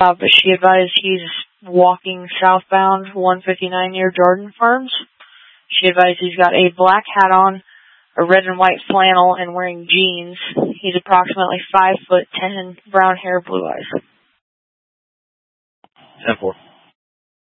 but she advised he's walking southbound 159 near Jordan Farms. She advised he's got a black hat on, a red and white flannel, and wearing jeans. He's approximately 5'10", brown hair, blue eyes. 10-4.